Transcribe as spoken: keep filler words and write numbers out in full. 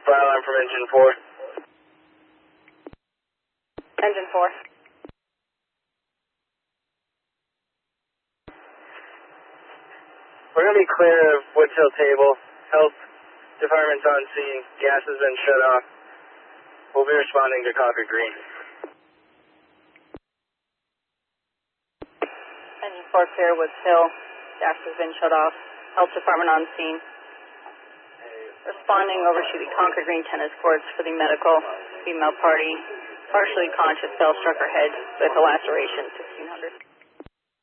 Fire alarm from engine four. Engine four. We're going to be clear of Woods Hill Table. Health department's on scene. Gas has been shut off. We'll be responding to Concord Green. Engine four clear, Woods Hill. Gas has been shut off. Health department on scene. Responding over to the Concord Green Tennis Courts for the medical. Female party, partially conscious, fell, struck her head with a laceration, fifteen hundred.